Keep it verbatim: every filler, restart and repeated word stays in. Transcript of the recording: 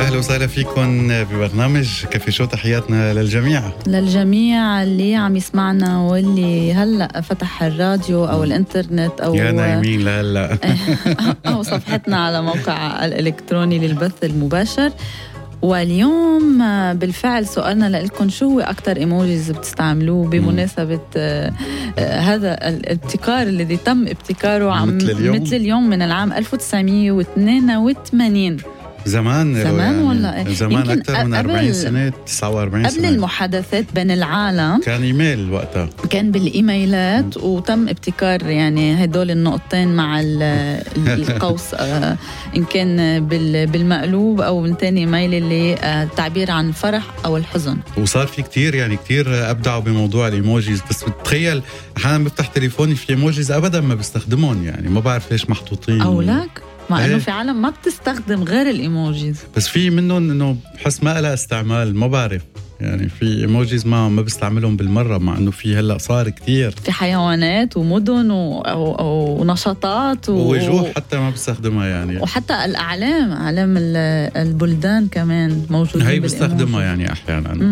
أهلا وسهلا فيكم ببرنامج كافي شو. تحياتنا للجميع للجميع اللي عم يسمعنا واللي هلأ فتح الراديو أو الإنترنت أو يا نايمين لهلأ أو صفحتنا على موقع الإلكتروني للبث المباشر. واليوم بالفعل سؤالنا لكم شو هو أكتر إيموجيز بتستعملوه بمناسبة آه آه هذا الابتكار الذي تم ابتكاره عم مثل اليوم, مثل اليوم من العام ألف وتسعمية واثنين وثمانين. زمان زمان يعني ولا زمان أكثر من أربعين سنة تسعة وأربعين قبل سنة. المحادثات بين العالم كان إيميل وقتها، كان بالإيميلات م. وتم ابتكار يعني هدول النقطتين مع القوس آه إن كان بالمقلوب أو من تاني إيميل اللي آه تعبير عن الفرح أو الحزن. وصار في كتير يعني كتير أبدعوا بموضوع الإيموجيز. بس بتخيل أحيانا بفتح تليفوني في إيموجيز أبدا ما بستخدمهم، يعني ما بعرف ليش محطوطين أو لك مع ايه؟ انه في عالم ما بتستخدم غير الايموجيز، بس في منهم انه بحس ما لها استعمال، ما بعرف يعني في ايموجيز ما ما بستعملهم بالمره، مع انه في هلا صار كتير في حيوانات ومدن و... أو... أو نشاطات و... ووجوه حتى ما بستخدمها يعني، وحتى الاعلام اعلام البلدان كمان موجودين هي بستخدمها يعني احيانا.